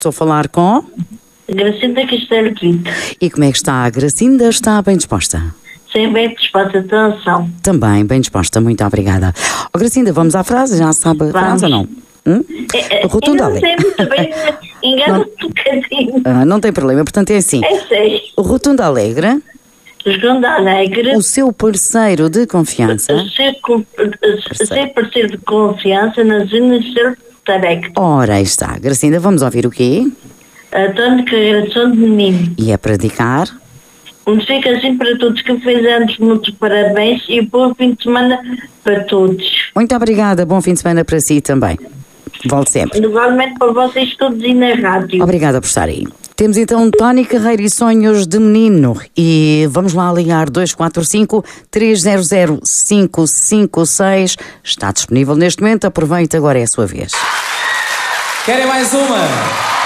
Estou a falar com... Gracinda Castelo Quinto. E como é que está a Gracinda? Está bem disposta? Sim, bem disposta, atenção. Também bem disposta, muito obrigada. Gracindra, vamos à frase? Já sabe a frase ou não? Rotunda Alegre. Eu não sei muito bem, engano-te um bocadinho. Não tem problema, portanto é assim. É sério. Rotunda Alegre. Rotunda Alegre. O seu parceiro de confiança. Seu parceiro de confiança nas Unicef Tarek. Ora, aí está. Gracinda, vamos ouvir o quê? Antônio Carregação de Menino. E é para dedicar? Fica assim para todos que fez anos, muitos parabéns e bom fim de semana para todos. Muito obrigada, bom fim de semana para si também. Volte sempre. Igualmente para vocês todos e na rádio. Obrigada por estar aí. Temos então Tony Carreira e Sonhos de Menino. E vamos lá ligar 245-300-556. Está disponível neste momento, aproveite, agora é a sua vez. Querem mais uma?